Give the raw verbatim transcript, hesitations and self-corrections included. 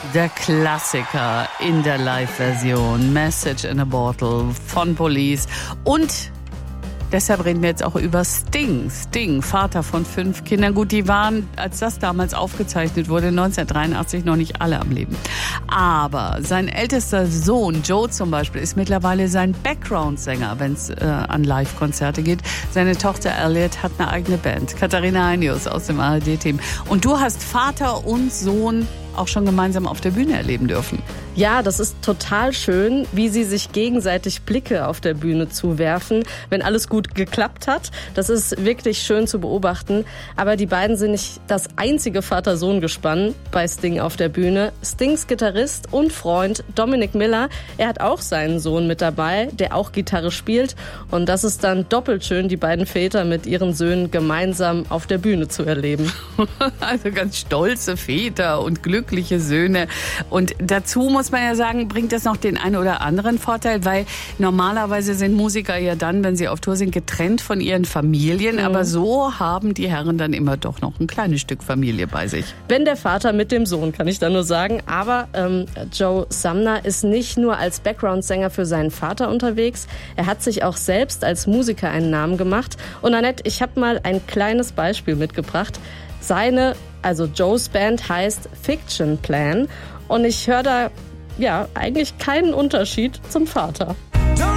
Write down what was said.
Der Klassiker in der Live-Version, Message in a Bottle von Police. Und deshalb reden wir jetzt auch über Sting. Sting, Vater von fünf Kindern. Gut, die waren, als das damals aufgezeichnet wurde, neunzehnhundertdreiundachtzig noch nicht alle am Leben. Aber sein ältester Sohn, Joe zum Beispiel, ist mittlerweile sein Background-Sänger, wenn es äh, an Live-Konzerte geht. Seine Tochter Elliot hat eine eigene Band. Katharina Heinius aus dem A R D-Team. Und du hast Vater und Sohn auch schon gemeinsam auf der Bühne erleben dürfen. Ja, das ist total schön, wie sie sich gegenseitig Blicke auf der Bühne zuwerfen, wenn alles gut geklappt hat. Das ist wirklich schön zu beobachten. Aber die beiden sind nicht das einzige Vater-Sohn-Gespann bei Sting auf der Bühne. Stings Gitarrist und Freund Dominic Miller, er hat auch seinen Sohn mit dabei, der auch Gitarre spielt. Und das ist dann doppelt schön, die beiden Väter mit ihren Söhnen gemeinsam auf der Bühne zu erleben. Also ganz stolze Väter und glückliche Söhne. Und dazu muss man ja sagen, bringt das noch den einen oder anderen Vorteil, weil normalerweise sind Musiker ja dann, wenn sie auf Tour sind, getrennt von ihren Familien. Mhm. Aber so haben die Herren dann immer doch noch ein kleines Stück Familie bei sich. Wenn der Vater mit dem Sohn, kann ich da nur sagen. Aber ähm, Joe Sumner ist nicht nur als Background-Sänger für seinen Vater unterwegs. Er hat sich auch selbst als Musiker einen Namen gemacht. Und Annette, ich habe mal ein kleines Beispiel mitgebracht. Seine, also Joes Band heißt Fiction Plan. Und ich höre da ja eigentlich keinen Unterschied zum Vater.